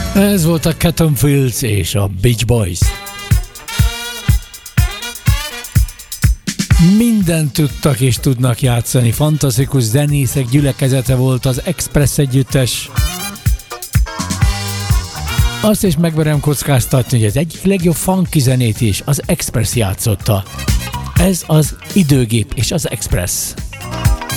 Ez volt a Cotton Fields és a Beach Boys. Mindent tudtak és tudnak játszani. Fantasztikus zenészek gyülekezete volt az Express együttes. Azt is megverem kockáztatni, hogy az egyik legjobb funky zenét is az Express játszotta. Ez az Időgép és az Express.